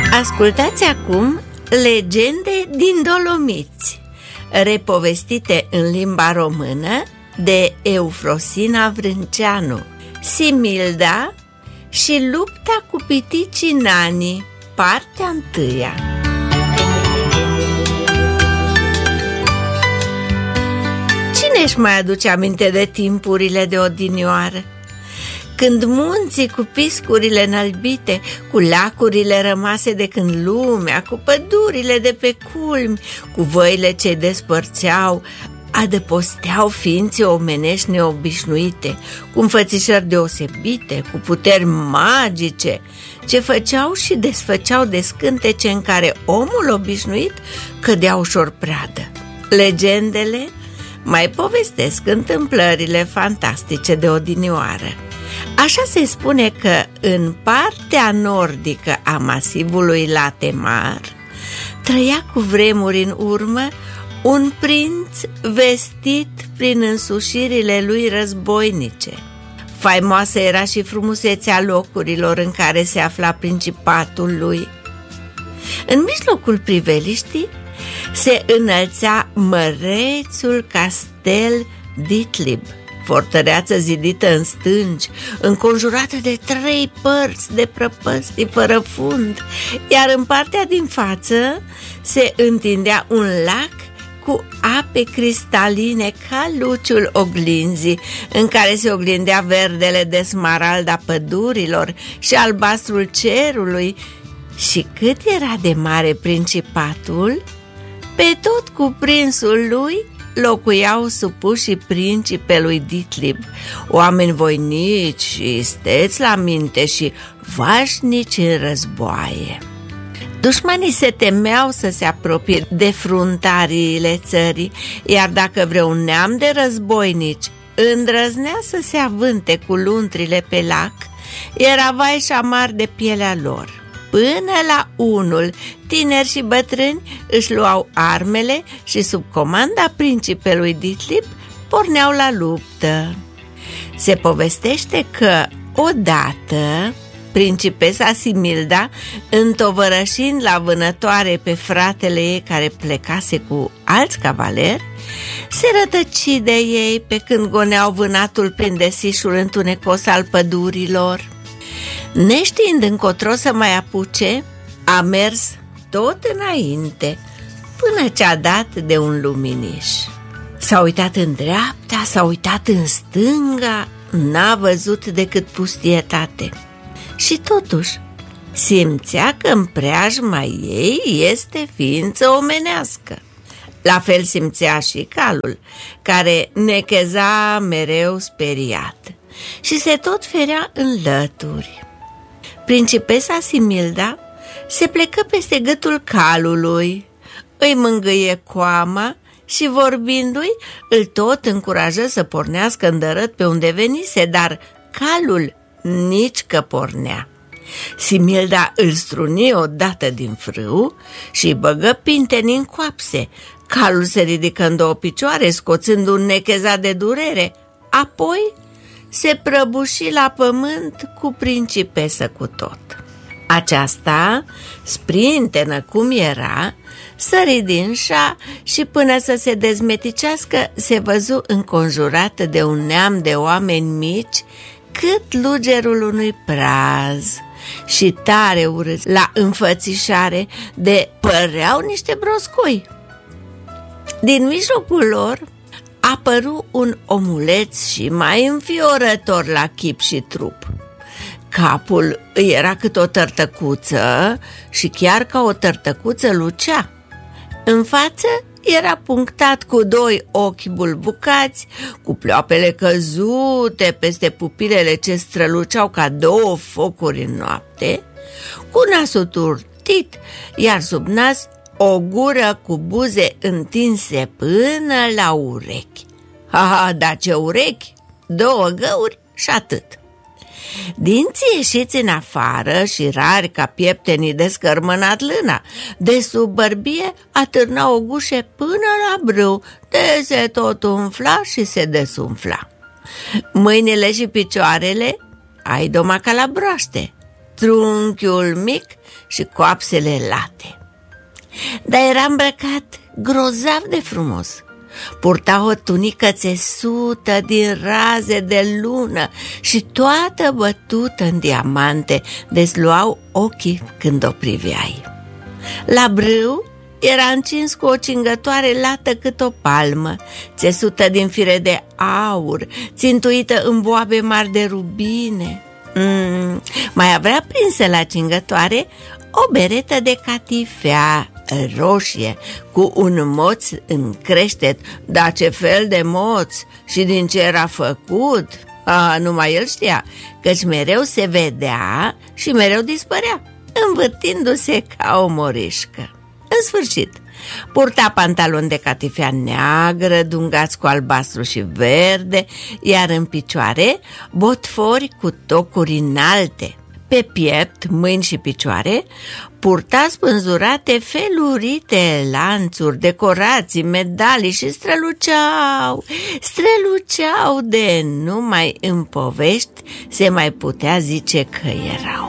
Ascultați acum Legende din Dolomiți, repovestite în limba română de Eufrosina Vrânceanu, Similda și lupta cu piticii Nani, partea 1. Cine își mai aduce aminte de timpurile de odinioară? Când munții cu piscurile înălbite, cu lacurile rămase de când lumea, cu pădurile de pe culmi, cu văile ce despărțeau, adăposteau ființe omenești neobișnuite, cu înfățișări deosebite, cu puteri magice, ce făceau și desfăceau de scântece în care omul obișnuit cădea ușor pradă. Legendele mai povestesc întâmplările fantastice de odinioară. Așa se spune că în partea nordică a masivului Latemar trăia cu vremuri în urmă un prinț vestit prin însușirile lui războinice. Faimoasă era și frumusețea locurilor în care se afla principatul lui. În mijlocul priveliștii se înălțea mărețul castel Ditlib, fortăreață zidită în stânci, înconjurată de 3 părți de prăpăstii fără fund, iar în partea din față se întindea un lac cu ape cristaline ca luciul oglinzii, în care se oglindea verdele de smarald a pădurilor și albastrul cerului. Și cât era de mare principatul, pe tot cuprinsul lui locuiau supușii principelui Ditlib, oameni voinici și isteți la minte și vașnici în războaie. Dușmanii se temeau să se apropie de fruntariile țării, iar dacă vreun neam de războinici îndrăznea să se avânte cu luntrile pe lac, era vai și amar de pielea lor. Până la unul, tineri și bătrâni își luau armele și sub comanda principelui Ditlib porneau la luptă. Se povestește că odată principesa Similda, întovărășind la vânătoare pe fratele ei care plecase cu alți cavaleri, se rătăci de ei pe când goneau vânatul prin desișul întunecos al pădurilor. Neștiind încotro să mai apuce, a mers tot înainte, până ce a dat de un luminiș. S-a uitat în dreapta, s-a uitat în stânga, n-a văzut decât pustietate. Și totuși simțea că în preajma ei este ființă omenească. La fel simțea și calul, care necheza mereu speriat și se tot ferea în lături. Principesa Similda se plecă peste gâtul calului, îi mângâie coama și vorbindu-i îl tot încurajă să pornească îndărât pe unde venise, dar calul nici că pornea. Similda îl struni odată din frâu și băgă pintenii în coapse. Calul se ridică în 2 picioare, scoțând un nechezat de durere, apoi se prăbuși la pământ cu principesă cu tot. Aceasta, sprintenă cum era, sări din șa și până să se dezmeticească se văzu înconjurată de un neam de oameni mici cât lugerul unui praz și tare urâți la înfățișare, de păreau niște broscoi. Din mijlocul lor apăru un omuleț și mai înfiorător la chip și trup. Capul îi era cât o tărtăcuță și chiar ca o tărtăcuță lucea. În față era punctat cu 2 ochi bulbucați, cu pleoapele căzute peste pupilele ce străluceau ca 2 focuri în noapte, cu nasul turtit, iar sub nas o gură cu buze întinse până la urechi. Ha, da ce urechi! 2 găuri și atât. Dinții ieșiți în afară și rari ca pieptenii de scărmănat lâna, de sub bărbie atârna o gușe până la brâu, de se tot umfla și se desumfla. Mâinile și picioarele ai doma ca la broaște, trunchiul mic și coapsele late. Dar era îmbrăcat grozav de frumos. Purta o tunică țesută din raze de lună și toată bătută în diamante, dezluau ochii când o priveai. La brâu era încins cu o cingătoare lată cât o palmă, țesută din fire de aur, țintuită în boabe mari de rubine. Mai avea prinsă la cingătoare o beretă de catifea roșie cu un moț în creștet. Dar ce fel de moț și din ce era făcut? Numai el știa, căci mereu se vedea și mereu dispărea, învârtindu-se ca o morișcă. În sfârșit, purta pantaloni de catifea neagră, dungați cu albastru și verde, iar în picioare botfori cu tocuri înalte. Pe piept, mâini și picioare purta spânzurate felurite lanțuri, decorații, medalii și străluceau de numai în povești se mai putea zice că erau.